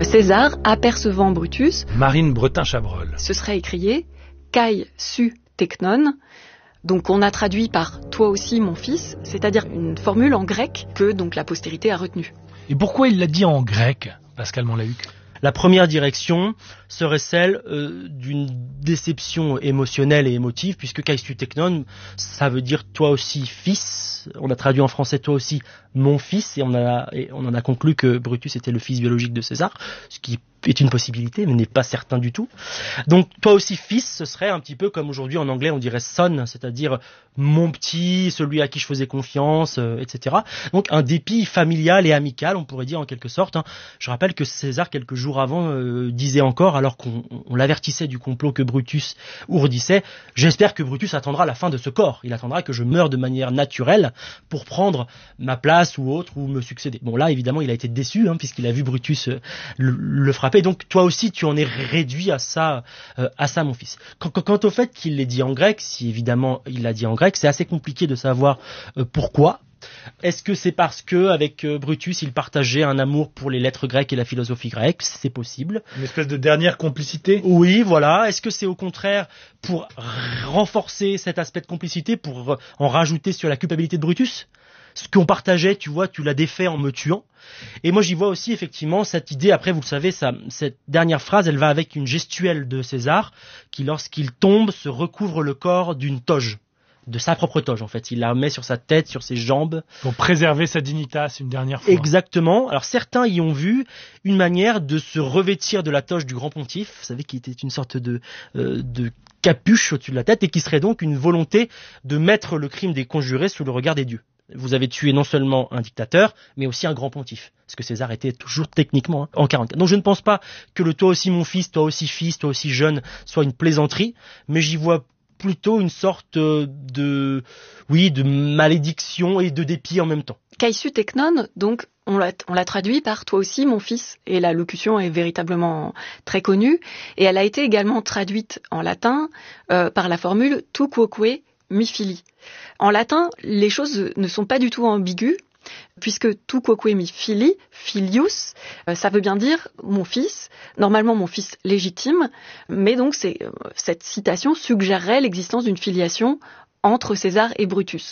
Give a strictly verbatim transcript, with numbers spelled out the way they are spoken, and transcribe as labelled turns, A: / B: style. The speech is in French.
A: César, apercevant Brutus,
B: Marine Bretin-Chabrol,
A: ce serait écrié Kai su teknon. Donc on a traduit par « toi aussi mon fils », c'est-à-dire une formule en grec que donc la postérité a retenue.
B: Et pourquoi il l'a dit en grec, Pascal Monlahuc ?
C: La première direction serait celle euh, d'une déception émotionnelle et émotive, puisque Kai su teknon, ça veut dire toi aussi fils. On a traduit en français toi aussi mon fils, et on, a, et on en a conclu que Brutus était le fils biologique de César, ce qui est une possibilité, mais n'est pas certain du tout. Donc toi aussi fils, ce serait un petit peu comme aujourd'hui en anglais on dirait son, c'est-à-dire mon petit, celui à qui je faisais confiance, euh, et cetera. Donc un dépit familial et amical, on pourrait dire en quelque sorte. Hein. Je rappelle que César, quelques jours avant, euh, disait encore, alors qu'on on l'avertissait du complot que Brutus ourdissait, j'espère que Brutus attendra la fin de ce corps. Il attendra que je meure de manière naturelle pour prendre ma place ou autre, ou me succéder. Bon là, évidemment, il a été déçu, hein, puisqu'il a vu Brutus euh, le, le frapper. Donc toi aussi, tu en es réduit à ça, euh, à ça, mon fils. Quant, quant au fait qu'il l'ait dit en grec, si évidemment il l'a dit en grec, c'est assez compliqué de savoir euh, pourquoi. Est-ce que c'est parce que avec euh, Brutus, il partageait un amour pour les lettres grecques et la philosophie grecque ? C'est possible.
B: Une espèce de dernière complicité ?
C: Oui, voilà. Est-ce que c'est au contraire pour renforcer cet aspect de complicité, pour en rajouter sur la culpabilité de Brutus ? Ce qu'on partageait, tu vois, tu l'as défait en me tuant. Et moi, j'y vois aussi effectivement cette idée. Après, vous le savez, ça, cette dernière phrase, elle va avec une gestuelle de César, qui, lorsqu'il tombe, se recouvre le corps d'une toge, de sa propre toge en fait. Il la met sur sa tête, sur ses jambes.
B: Pour préserver sa dignitas une dernière fois.
C: Exactement. Alors certains y ont vu une manière de se revêtir de la toge du grand pontife. Vous savez, qui était une sorte de, euh, de capuche au-dessus de la tête, et qui serait donc une volonté de mettre le crime des conjurés sous le regard des dieux. Vous avez tué non seulement un dictateur, mais aussi un grand pontife. Parce que César était toujours techniquement hein, en quarante-quatre. Donc je ne pense pas que le toi aussi mon fils, toi aussi fils, toi aussi jeune soit une plaisanterie, mais j'y vois plutôt une sorte de, oui, de malédiction et de dépit en même temps.
A: Kai su teknon, donc on l'a, on l'a traduit par « toi aussi mon fils », et la locution est véritablement très connue, et elle a été également traduite en latin euh, par la formule « tu quoque mi fili ». En latin, les choses ne sont pas du tout ambiguës, puisque tu quoque mi fili, filius, euh, ça veut bien dire mon fils, normalement mon fils légitime, mais donc c'est, euh, cette citation suggérerait l'existence d'une filiation entre César et Brutus.